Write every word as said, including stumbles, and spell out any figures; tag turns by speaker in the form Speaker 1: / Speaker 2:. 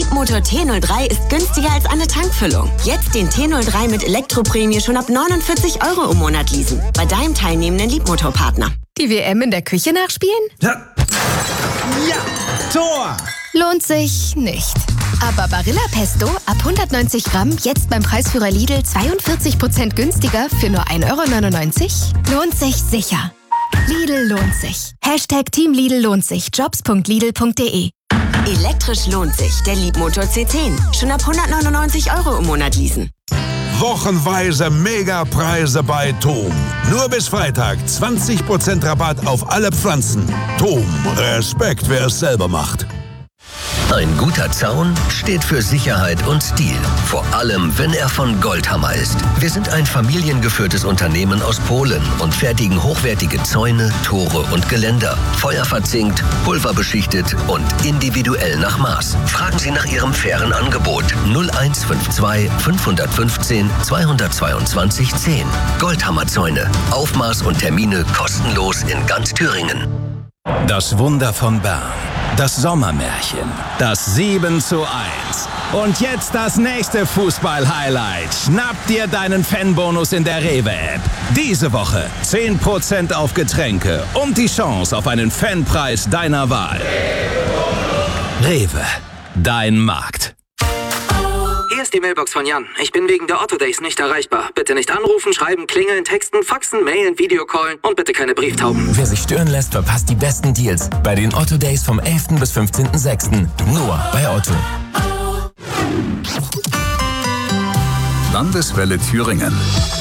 Speaker 1: Leapmotor T null drei ist günstiger als eine Tankfüllung. Jetzt den T null drei mit Elektroprämie schon ab neunundvierzig Euro im Monat leasen. Bei deinem teilnehmenden Leapmotor-Partner.
Speaker 2: Die W M in der Küche nachspielen?
Speaker 3: Ja. Ja, Tor!
Speaker 2: Lohnt sich nicht. Aber Barilla Pesto ab hundertneunzig Gramm jetzt beim Preisführer Lidl zweiundvierzig Prozent günstiger für nur ein Euro neunundneunzig? Lohnt sich sicher. Lidl lohnt sich. Hashtag Team Lidl lohnt sich. Jobs punkt lidl punkt de.
Speaker 1: Elektrisch lohnt sich. Der Leapmotor C zehn. Schon ab hundertneunundneunzig Euro im Monat leasen.
Speaker 4: Wochenweise Megapreise bei Tom. Nur bis Freitag zwanzig Prozent Rabatt auf alle Pflanzen. Tom, Respekt, wer es selber macht.
Speaker 5: Ein guter Zaun steht für Sicherheit und Stil. Vor allem, wenn er von Goldhammer ist. Wir sind ein familiengeführtes Unternehmen aus Polen und fertigen hochwertige Zäune, Tore und Geländer. Feuerverzinkt, pulverbeschichtet und individuell nach Maß. Fragen Sie nach Ihrem fairen Angebot. null eins fünf zwei fünf eins fünf zwei zwei zwei zehn. Goldhammer Zäune. Aufmaß und Termine kostenlos in ganz Thüringen.
Speaker 6: Das Wunder von Bern. Das Sommermärchen. Das sieben zu eins. Und jetzt das nächste Fußball-Highlight. Schnapp dir deinen Fanbonus in der Rewe-App. Diese Woche zehn Prozent auf Getränke und die Chance auf einen Fanpreis deiner Wahl. Rewe. Dein Markt.
Speaker 7: Hier ist die Mailbox von Jan. Ich bin wegen der Otto Days nicht erreichbar. Bitte nicht anrufen, schreiben, klingeln, texten, faxen, mailen, Videocallen und bitte keine Brieftauben.
Speaker 8: Wer sich stören lässt, verpasst die besten Deals bei den Otto Days vom elften bis fünfzehnten sechsten Nur bei Otto.
Speaker 9: Landeswelle Thüringen.